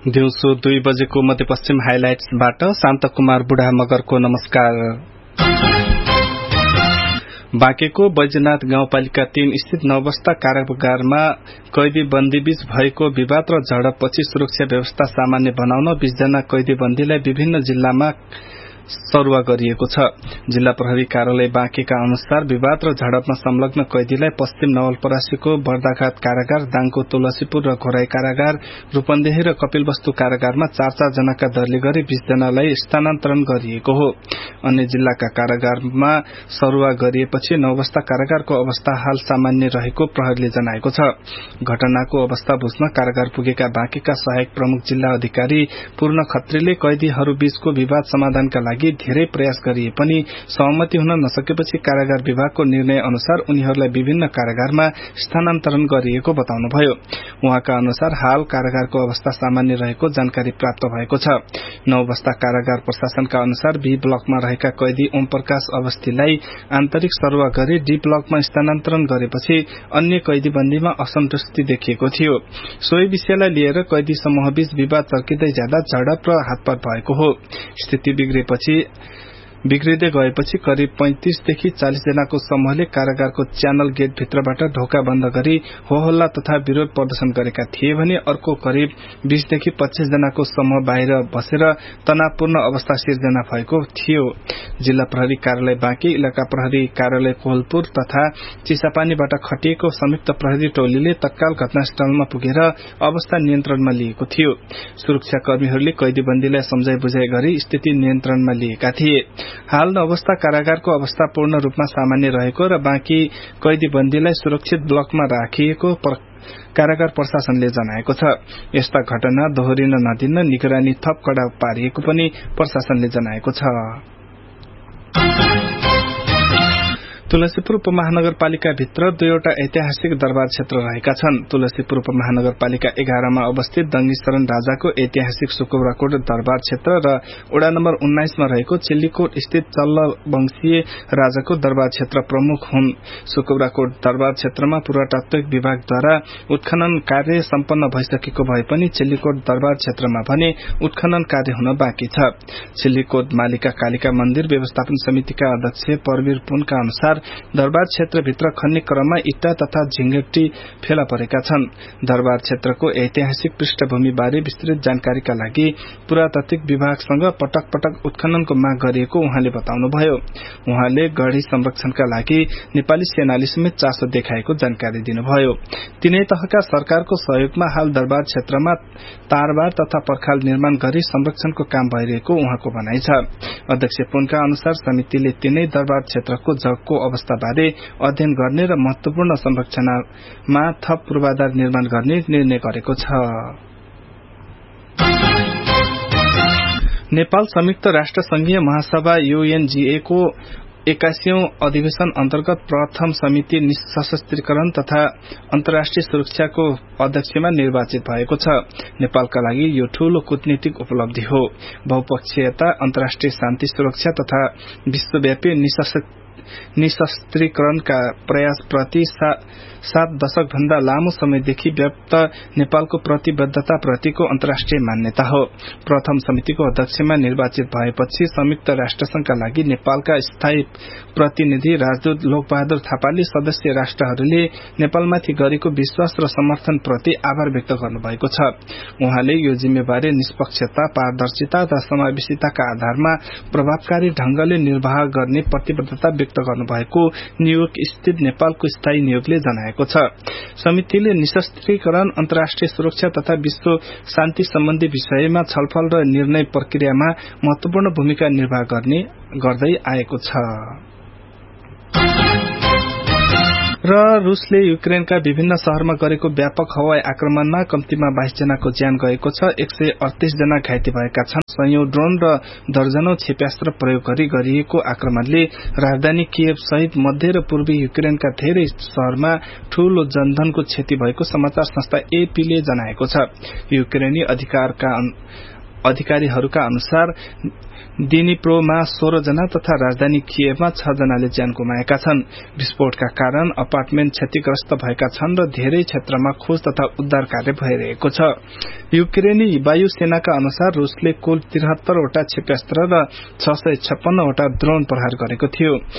दिउँसो 2 बजेको मध्यपश्चिम हाइलाइट्सबाट शान्त कुमार बुढा मगरको नमस्कार। बाँकेको बैजनाथ गाउँपालिका 3 स्थित 9 बस्ता कारागारमा कैदी बन्दीबीच भएको विवाद र झडपपछि सुरक्षा व्यवस्था सामान्य बनाउन 20 जना कैदी बन्दीलाई विभिन्न जिल्लामा सरुवा गरिएको छ। जिल्ला प्रहरी कार्यालय बाँकेका अनुसार विवाद र झडपमा संलग्न कैदीलाई पश्चिम नवलपरासीको बर्दाघाट कारागार, दाङको तुलसीपुर र घोराई कारागार, रूपन्देही र कपिलवस्तु कारागारमा 4-4 जनाका दरले गरी 20 जनालाई स्थानान्तरण गरिएको हो। अन्य जिल्लाका कारागारमा सरुवा गरिएपछि 9 बस्ता कारागारको अवस्था हाल सामान्य रहेको प्रहरीले जनाएको छ। घटनाको अवस्था बुझ्न कारागार पुगेका बाँकेका सहायक प्रमुख जिल्ला अधिकारी पूर्ण खत्रीले कैदीहरू बीचको विवाद समाधानका लागि धेरै प्रयास गरिए पनि सहमति हुन नसकेपछि कारागार विभागको निर्णय अनुसार उनीहरूलाई विभिन्न कारागारमा स्थानान्तरण गरिएको बताउनुभयो। उहाँका अनुसार हाल कारागारको अवस्था सामान्य रहेको जानकारी प्राप्त भएको छ। 9 बस्ता कारागार प्रशासनका अनुसार बी ब्लकमा रहेका कैदी ओम प्रकाश अवस्थीलाई आन्तरिक सरुवा गरी डी ब्लकमा स्थानान्तरण गरेपछि अन्य कैदी बन्दीमा असन्तुष्टि देखिएको थियो। सोही विषयलाई लिएर कैदी समूहबीच विवाद चर्किँदै जाँदा झडप र हातपात भएको हो। स्थिति बिग्रिँदै गएपछि करिब 35 देखि 40 जनाको समूहले कारागारको च्यानल गेट भित्रबाट ढोका बन्द गरी होहल्ला तथा विरोध प्रदर्शन गरेका थिए भने अर्को करिब 20 देखि 25 जनाको समूह बाहिर बसेर तनावपूर्ण अवस्था सिर्जना भएको थियो। जिल्ला प्रहरी कार्यालय बाँकी, इलाका प्रहरी कार्यालय कोहलपुर तथा चिसापानीबाट खटिएको संयुक्त प्रहरी टोलीले तत्काल घटनास्थलमा पुगेर अवस्था नियन्त्रणमा लिएको थियो। सुरक्षाकर्मीहरूले कैदीबन्दीलाई सम्झाइ बुझाइ गरी स्थिति नियन्त्रणमा लिएका थिए। हाल 9 बस्ता कारागारको अवस्था पूर्ण रूपमा सामान्य रहेको र बाँकी कैदी बन्दीलाई सुरक्षित ब्लकमा राखिएको कारागार प्रशासनले जनाएको छ। यस्ता घटना दोहोरिन नदिन निगरानी थप कड़ा पारिएको पनि प्रशासनले जनाएको छ। तुलसीपुर उपमहानगरपालिका भित्र 2वटा ऐतिहासिक दरबार क्षेत्र रहेका छन्। तुलसीपुर उपमहानगरपालिका 11 मा अवस्थित दङ्गीशरण राजाको ऐतिहासिक सुकुब्राकोट दरबार क्षेत्र र वडा नम्बर 19 मा रहेको चिल्लीकोट स्थित चल्ल वंशीय राजाको दरबार क्षेत्र प्रमुख हुन्। सुकुब्राकोट दरबार क्षेत्रमा पुरातात्विक विभागद्वारा उत्खनन कार्य सम्पन्न भइसकेको भए पनि चिल्लीकोट दरबार क्षेत्रमा भने उत्खनन कार्य हुन बाँकी छ। चिल्लीकोट मालिका कालिका मन्दिर व्यवस्थापन समितिका अध्यक्ष परवीर पुनका अनुसार दरबार क्षेत्रभित्र खन्ने क्रममा इट्टा तथा झिंगटी फेला परेका छन्। दरबार क्षेत्रको ऐतिहासिक पृष्ठभूमि बारे विस्तृत जानकारीका लागि पुरातात्विक विभागसँग पटक पटक उत्खननको माग गरिएको उहाँले बताउनुभयो। उहाँले गढ़ी संरक्षणका लागि नेपाली सेनाले समेत चासो देखाएको जानकारी दिनुभयो। तीनै तहका सरकारको सहयोगमा हाल दरबार क्षेत्रमा तारबार तथा पर्खाल निर्माण गरी संरक्षणको काम भइरहेको उहाँको भनाइ छ। अध्यक्ष पुनका अनुसार समितिले तीनै दरबार क्षेत्रको जगको अवस्थाबारे अध्ययन गर्ने र महत्वपूर्ण संरक्षणमा थप पूर्वाधार निर्माण गर्ने निर्णय गरेको छ। नेपाल संयुक्त राष्ट्र संघीय महासभा UNGA को 81औं अधिवेशन अन्तर्गत प्रथम समिति निशस्त्रीकरण तथा अन्तर्राष्ट्रिय सुरक्षाको अध्यक्षमा निर्वाचित भएको छ। नेपालका लागि यो ठूलो कूटनीतिक उपलब्धि हो। बहुपक्षीयता, अन्तर्राष्ट्रिय शान्ति सुरक्षा तथा विश्वव्यापी निशस्त्रीकरणका प्रयास प्रति 7 दशक भन्दा लामो समयदेखि व्याप्त नेपालको प्रतिबद्धता प्रतिको अन्तर्राष्ट्रिय मान्यता हो। प्रथम समितिको अध्यक्षमा निर्वाचित भएपछि संयुक्त राष्ट्रसंघका लागि नेपालका स्थायी प्रतिनिधि राजदूत लोकबहादुर थापाले सदस्य राष्ट्रहरूले नेपालमाथि गरेको विश्वास र समर्थन प्रति आभार व्यक्त गर्नुभएको छ। उहाँले यो जिम्मेवारी निष्पक्षता, पारदर्शिता र समावेशिताका आधारमा प्रभावकारी ढंगले निर्वाह गर्ने प्रतिबद्धता व्यक्त गर्नुभएको न्यूयोर्क स्थित नेपालको स्थायी नियोगले जनाएको छ। समितिले निशस्त्रीकरण, अन्तर्राष्ट्रिय सुरक्षा तथा विश्व शान्ति सम्बन्धी विषयमा छलफल र निर्णय प्रक्रियामा महत्वपूर्ण भूमिका निर्वाह गर्दै आएको छ। र रूसले युक्रेनका विभिन्न शहरमा गरेको व्यापक हवाई आक्रमणमा कम्तीमा 22 जनाको ज्यान गएको छ। 138 जना घाइते भएका छन्। सयौं ड्रोन र दर्जनौं क्षेप्यास्त्र प्रयोग गरी गरिएको आक्रमणले राजधानी कियव सहित मध्य र पूर्वी युक्रेनका धेरै शहरमा ठूलो जनधनको क्षति भएको समाचार संस्था AP ले जनाएको छ। युक्रेनी अधिकारीहरूका अनुसार दिनिप्रोमा 16 जना तथा राजधानी किएभमा 6 जनाले ज्यान गुमाएका छन्। विस्फोटका कारण अपार्टमेन्ट क्षतिग्रस्त भएका छन् र धेरै क्षेत्रमा खोज तथा उद्धार कार्य भइरहेको छ। युक्रेनी वायु सेनाका अनुसार रूसले कुल 73 वटा क्षेप्यास्त्र र 656 वटा ड्रोन प्रहार गरेको थियो।